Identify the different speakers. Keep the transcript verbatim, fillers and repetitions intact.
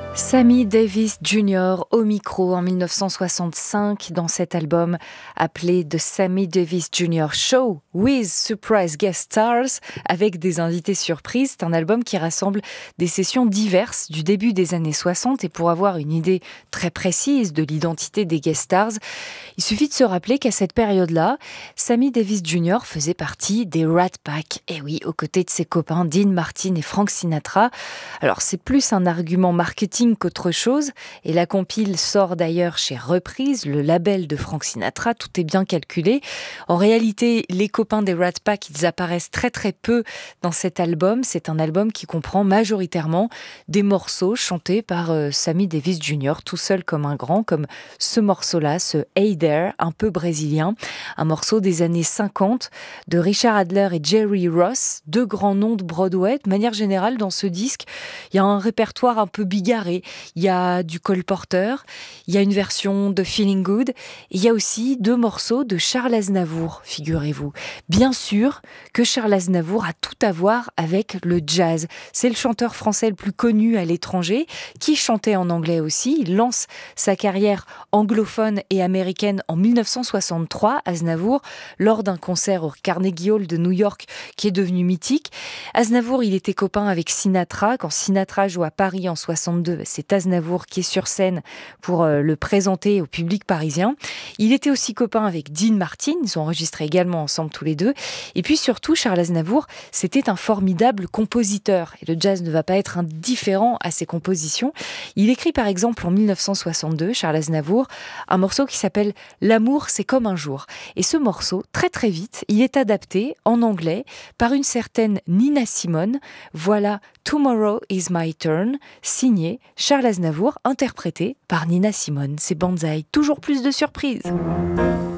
Speaker 1: Sammy Davis Junior au micro en dix-neuf cent soixante-cinq dans cet album appelé The Sammy Davis Junior Show with Surprise Guest Stars avec des invités surprises. C'est un album qui rassemble des sessions diverses du début des années soixante et pour avoir une idée très précise de l'identité des guest stars, il suffit de se rappeler qu'à cette période-là, Sammy Davis Junior faisait partie des Rat Pack. Et oui, aux côtés de ses copains Dean Martin et Frank Sinatra. Alors c'est plus un argument marketing qu'autre chose, et la compile sort d'ailleurs chez Reprise, le label de Frank Sinatra, tout est bien calculé. En réalité, les copains des Rat Pack, ils apparaissent très très peu dans cet album. C'est un album qui comprend majoritairement des morceaux chantés par euh, Sammy Davis Junior, tout seul comme un grand, comme ce morceau-là, ce Hey There, un peu brésilien, un morceau des années cinquante de Richard Adler et Jerry Ross, deux grands noms de Broadway. De manière générale, dans ce disque, il y a un répertoire un peu bigarré. Il y a du Cole Porter, il y a une version de Feeling Good, et il y a aussi deux morceaux de Charles Aznavour, figurez-vous. Bien sûr que Charles Aznavour a tout à voir avec le jazz. C'est le chanteur français le plus connu à l'étranger, qui chantait en anglais aussi. Il lance sa carrière anglophone et américaine en dix-neuf cent soixante-trois, Aznavour, lors d'un concert au Carnegie Hall de New York, qui est devenu mythique. Aznavour, il était copain avec Sinatra. Quand Sinatra joue à Paris en soixante-deux, c'est Aznavour qui est sur scène pour euh, le présenter au public parisien. Il était aussi copain avec Dean Martin, ils ont enregistré également ensemble tous les deux. Et puis surtout, Charles Aznavour, c'était un formidable compositeur. Et le jazz ne va pas être indifférent à ses compositions. Il écrit par exemple en dix-neuf cent soixante-deux, Charles Aznavour, un morceau qui s'appelle « L'amour, c'est comme un jour ». Et ce morceau, très très vite, il est adapté en anglais par une certaine Nina Simone. Voilà « Tomorrow is my turn », signé Charles Aznavour, interprété par Nina Simone. C'est Banzai, toujours plus de surprises.